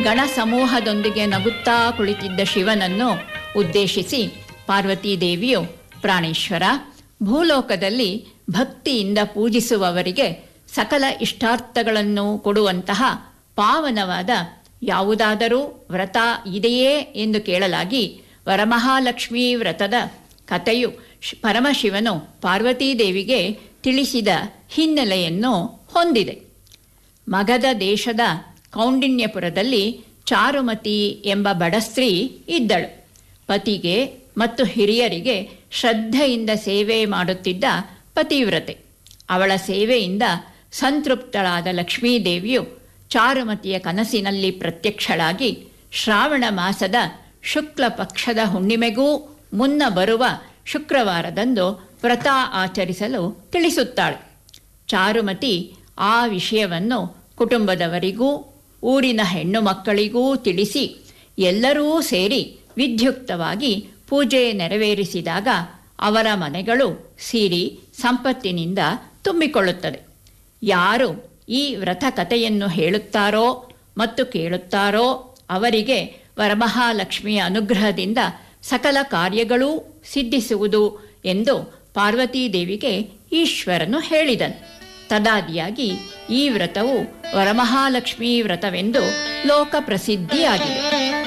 ಗಣ ಸಮೂಹದೊಂದಿಗೆ ನಗುತ್ತಾ ಕುಳಿತಿದ್ದ ಶಿವನನ್ನು ಉದ್ದೇಶಿಸಿ ಪಾರ್ವತೀದೇವಿಯು, ಪ್ರಾಣೇಶ್ವರ, ಭೂಲೋಕದಲ್ಲಿ ಭಕ್ತಿಯಿಂದ ಪೂಜಿಸುವವರಿಗೆ ಸಕಲ ಇಷ್ಟಾರ್ಥಗಳನ್ನು ಕೊಡುವಂತಹ ಪಾವನವಾದ ಯಾವುದಾದರೂ ವ್ರತ ಇದೆಯೇ ಎಂದು ಕೇಳಲಾಗಿ, ವರಮಹಾಲಕ್ಷ್ಮೀ ವ್ರತದ ಕಥೆಯು ಪರಮಶಿವನು ಪಾರ್ವತೀದೇವಿಗೆ ತಿಳಿಸಿದ ಹಿನ್ನೆಲೆಯನ್ನು ಹೊಂದಿದೆ. ಮಗಧ ದೇಶದ ಕೌಂಡಿನ್ಯಪುರದಲ್ಲಿ ಚಾರುಮತಿ ಎಂಬ ಬಡಸ್ತ್ರೀ ಇದ್ದಳು. ಪತಿಗೆ ಮತ್ತು ಹಿರಿಯರಿಗೆ ಶ್ರದ್ಧೆಯಿಂದ ಸೇವೆ ಮಾಡುತ್ತಿದ್ದ ಪತಿವ್ರತೆ. ಅವಳ ಸೇವೆಯಿಂದ ಸಂತೃಪ್ತಳಾದ ಲಕ್ಷ್ಮೀದೇವಿಯು ಚಾರುಮತಿಯ ಕನಸಿನಲ್ಲಿ ಪ್ರತ್ಯಕ್ಷಳಾಗಿ ಶ್ರಾವಣ ಮಾಸದ ಶುಕ್ಲ ಪಕ್ಷದ ಹುಣ್ಣಿಮೆಗೂ ಮುನ್ನ ಬರುವ ಶುಕ್ರವಾರದಂದು ವ್ರತ ಆಚರಿಸಲು ತಿಳಿಸುತ್ತಾಳೆ. ಚಾರುಮತಿ ಆ ವಿಷಯವನ್ನು ಕುಟುಂಬದವರಿಗೂ ಊರಿನ ಹೆಣ್ಣು ಮಕ್ಕಳಿಗೂ ತಿಳಿಸಿ ಎಲ್ಲರೂ ಸೇರಿ ವಿದ್ಯುಕ್ತವಾಗಿ ಪೂಜೆ ನೆರವೇರಿಸಿದಾಗ ಅವರ ಮನೆಗಳು ಸಿರಿ ಸಂಪತ್ತಿನಿಂದ ತುಂಬಿಕೊಳ್ಳುತ್ತದೆ. ಯಾರು ಈ ವ್ರತ ಕಥೆಯನ್ನು ಹೇಳುತ್ತಾರೋ ಮತ್ತು ಕೇಳುತ್ತಾರೋ ಅವರಿಗೆ ವರಮಹಾಲಕ್ಷ್ಮಿಯ ಅನುಗ್ರಹದಿಂದ ಸಕಲ ಕಾರ್ಯಗಳೂ ಸಿದ್ಧಿಸುವುದು ಎಂದು ಪಾರ್ವತೀದೇವಿಗೆ ಈಶ್ವರನು ಹೇಳಿದನು. ತದಾದಿಯಾಗಿ ಈ ವ್ರತವು ವರಮಹಾಲಕ್ಷ್ಮೀ ವ್ರತವೆಂದು ಲೋಕ ಪ್ರಸಿದ್ಧಿಯಾಗಿದೆ.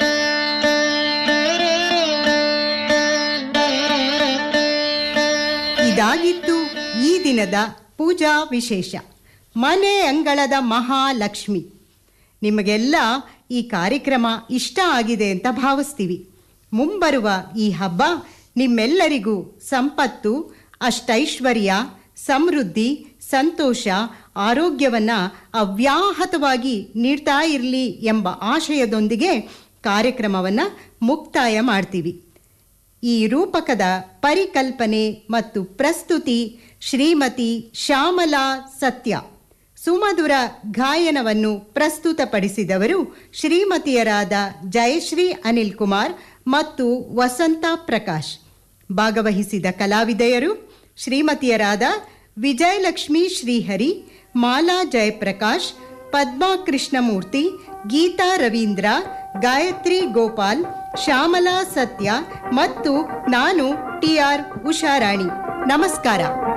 ಇದಾಗಿತ್ತು ಈ ದಿನದ ಪೂಜಾ ವಿಶೇಷ. ಮನೆ ಅಂಗಳದ ಮಹಾಲಕ್ಷ್ಮಿ. ನಿಮಗೆಲ್ಲ ಈ ಕಾರ್ಯಕ್ರಮ ಇಷ್ಟ ಆಗಿದೆ ಅಂತ ಭಾವಿಸ್ತೀವಿ. ಮುಂಬರುವ ಈ ಹಬ್ಬ ನಿಮ್ಮೆಲ್ಲರಿಗೂ ಸಂಪತ್ತು, ಅಷ್ಟೈಶ್ವರ್ಯ, ಸಮೃದ್ಧಿ, ಸಂತೋಷ, ಆರೋಗ್ಯವನ್ನು ಅವ್ಯಾಹತವಾಗಿ ನೀಡ್ತಾ ಇರಲಿ ಎಂಬ ಆಶಯದೊಂದಿಗೆ ಕಾರ್ಯಕ್ರಮವನ್ನು ಮುಕ್ತಾಯ ಮಾಡ್ತೀವಿ. ಈ ರೂಪಕದ ಪರಿಕಲ್ಪನೆ ಮತ್ತು ಪ್ರಸ್ತುತಿ ಶ್ರೀಮತಿ ಶ್ಯಾಮಲಾ ಸತ್ಯ. ಸುಮಧುರ ಗಾಯನವನ್ನು ಪ್ರಸ್ತುತಪಡಿಸಿದವರು ಶ್ರೀಮತಿಯರಾದ ಜಯಶ್ರೀ ಅನಿಲ್ ಕುಮಾರ್ ಮತ್ತು ವಸಂತ ಪ್ರಕಾಶ್. ಭಾಗವಹಿಸಿದ ಕಲಾವಿದೆಯರು ಶ್ರೀಮತಿಯರಾದ ವಿಜಯಲಕ್ಷ್ಮಿ ಶ್ರೀಹರಿ, ಮಾಲಾ ಜಯಪ್ರಕಾಶ್, ಪದ್ಮಾ ಕೃಷ್ಣಮೂರ್ತಿ, ಗೀತಾ ರವೀಂದ್ರ, ಗಾಯತ್ರಿ ಗೋಪಾಲ್, ಶ್ಯಾಮಲಾ ಸತ್ಯ ಮತ್ತು ನಾನು TR ಉಷಾರಾಣಿ. ನಮಸ್ಕಾರ.